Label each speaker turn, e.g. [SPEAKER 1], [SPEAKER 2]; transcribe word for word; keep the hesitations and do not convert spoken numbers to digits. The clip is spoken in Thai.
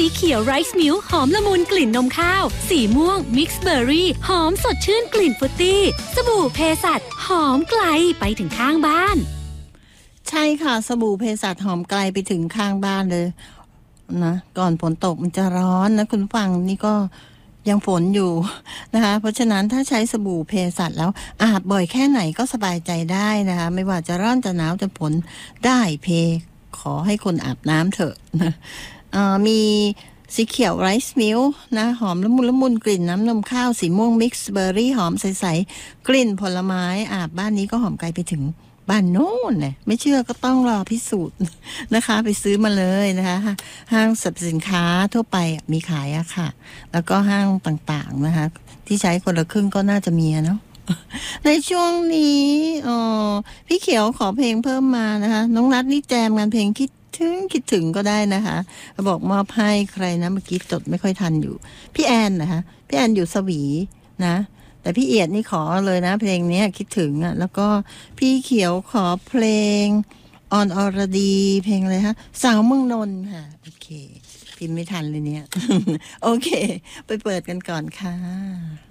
[SPEAKER 1] สีเขียวไรซ์มิลค์หอมละมุนกลิ่นนมข้าวสีม่วงมิกซ์เบอร์รี่หอมสดชื่นกลิ่นฟรุตตี้สบู่เภสัชหอมไกลไปถึงข้างบ้าน
[SPEAKER 2] ใช่ค่ะสบู่เภสัชหอมไกลไปถึงข้างบ้านเลยนะก่อนฝนตกมันจะร้อนนะคุณฟังนี่ก็ยังฝนอยู่นะคะเพราะฉะนั้นถ้าใช้สบู่เภสัชแล้วอาบบ่อยแค่ไหนก็สบายใจได้นะคะไม่ว่าจะร้อนจะหนาวจะฝนได้เพขอให้คนอาบน้ำเถอะนะมีสีเขียวไรซ์มิลค์นะหอมละมุนละมุนกลิ่นน้ำนมข้าวสีม่วงมิกซ์เบอร์รี่หอมใสๆกลิ่นผลไม้อาบบ้านนี้ก็หอมไกลไปถึงบ้านโน้นเนี่ยไม่เชื่อก็ต้องรอพิสูจน์นะคะไปซื้อมาเลยนะคะห้างสรรพสินค้าทั่วไปมีขายอะค่ะแล้วก็ห้างต่างๆนะคะที่ใช้คนละครึ่งก็น่าจะมีเนาะในช่วงนี้อ๋อพี่เขียวขอเพลงเพิ่มมานะคะน้องนัทนี่แจมงานเพลงคิดถึงคิดถึงก็ได้นะคะบอกมอบให้ใครนะเมื่อกี้จดไม่ค่อยทันอยู่พี่แอนนะคะพี่แอนอยู่สวีนะแต่พี่เอียดนี่ขอเลยนะเพลงนี้คิดถึงอ่ะแล้วก็พี่เขียวขอเพลงออนอรดีเพลงอะไรฮะสาวเมืองนนท์ค่ะโอเคพิมพ์ไม่ทันเลยเนี่ยโอเคไปเปิดกันก่อนค่ะ